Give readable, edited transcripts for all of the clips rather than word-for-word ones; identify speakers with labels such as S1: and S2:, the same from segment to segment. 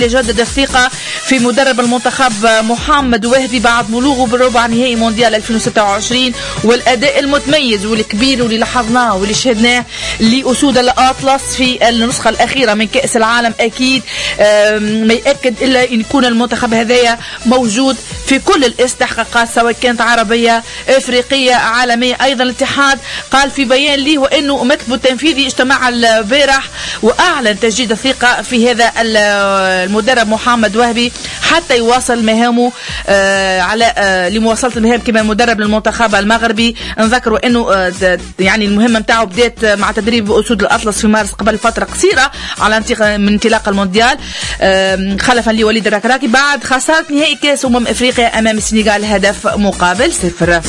S1: يجدد الثقة في مدرب المنتخب محمد وهبي بعد بلوغه بالربع نهائي مونديال 2026 والأداء المتميز والكبير واللي لاحظناه واللي شهدناه لأسود الأطلس في النسخة الأخيرة من كأس العالم. أكيد ما يأكد إلا أن يكون المنتخب هذايا موجود في كل الاستحقاقات سواء كانت عربية أفريقية عالمية. أيضا الاتحاد قال في بيان ليه وأنه مكتبه التنفيذي اجتمع البارح وأعلن تجديد الثقة في هذا المدرب محمد وهبي حتى يواصل مهامه على لمواصلة المهام كما مدرب للمنتخب المغربي. نذكروا أنه يعني المهمة متاعه بدأت مع تدريب أسود الأطلس في مارس قبل فترة قصيرة على من انطلاق المونديال خلفا لوليد الركراكي بعد خسارة نهائي كأس أفريقيا أمام السنغال هدف مقابل 0.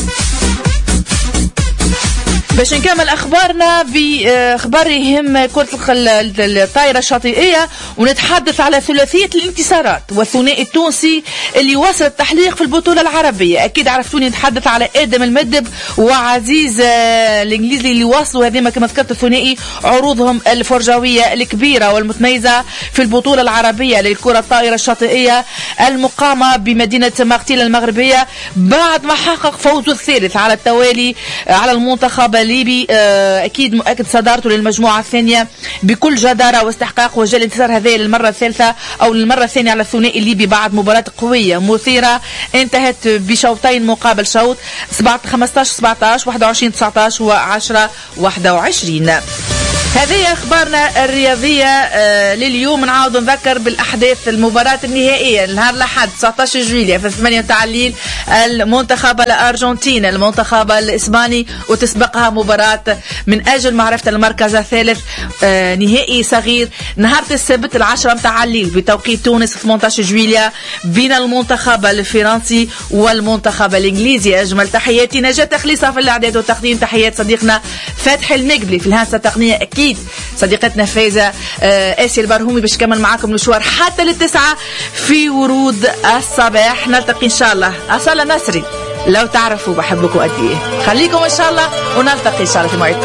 S1: باش نكمل أخبارنا بأخبار يهم كرة الطائرة الشاطئية ونتحدث على ثلاثية الانتصارات والثنائي التونسي اللي وصل التحليق في البطولة العربية. أكيد عرفتوني نتحدث على آدم المدب وعزيز الإنجليزي اللي وصلوا هذه كما ذكرت الثنائي عروضهم الفرجوية الكبيرة والمتميزة في البطولة العربية للكرة الطائرة الشاطئية المقامة بمدينة مغتيل المغربية بعد ما حقق فوزه الثالث على التوالي على المنتخب الليبي. أكيد مؤكد صدارته للمجموعة الثانية بكل جدارة واستحقاق وجاء الانتصار هذا للمرة الثالثة أو للمرة الثانية على الثنائي الليبي بعد مباراة قوية مثيرة انتهت بشوطين مقابل شوط 15-17 21-19 و10-21. هذه أخبارنا الرياضية لليوم. نعاود نذكر بالأحداث المباراة النهائية نهار الأحد 19 جويلية في 8 متاع الليل المنتخب الأرجنتيني المنتخب الإسباني وتسبقها مباراة من أجل معرفة المركز الثالث نهائي صغير نهار السبت 10 متاع الليل بتوقيت تونس 18 جويلية بين المنتخب الفرنسي والمنتخب الإنجليزي. أجمل تحياتي نجاة تخليصة في الإعداد والتقديم. تحيات صديقنا فتحي المقبلي في الهندسة التقنية. أكيد صديقتنا فايزة آسي البرهومي باش كمل معاكم المشوار حتى للتسعة في ورود الصباح. نلتقي إن شاء الله. أصالة نصري لو تعرفوا بحبكم قد إيه. خليكم إن شاء الله ونلتقي إن شاء الله في موعد.